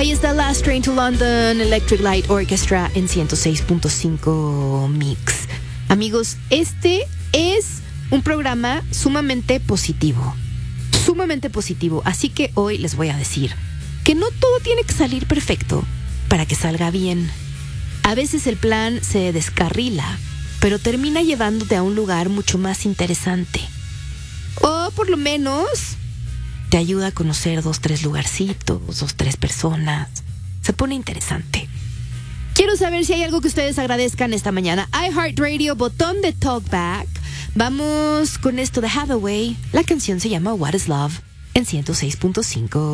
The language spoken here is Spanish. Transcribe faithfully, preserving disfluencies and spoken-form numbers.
Ahí está Last Train to London, Electric Light Orchestra en ciento seis punto cinco Mix. Amigos, este es un programa sumamente positivo, sumamente positivo. Así que hoy les voy a decir que no todo tiene que salir perfecto para que salga bien. A veces el plan se descarrila, pero termina llevándote a un lugar mucho más interesante. O por lo menos te ayuda a conocer dos, tres lugarcitos, dos, tres personas. Se pone interesante. Quiero saber si hay algo que ustedes agradezcan esta mañana. iHeartRadio, botón de talkback. Vamos con esto de Hathaway. La canción se llama What is Love en ciento seis punto cinco.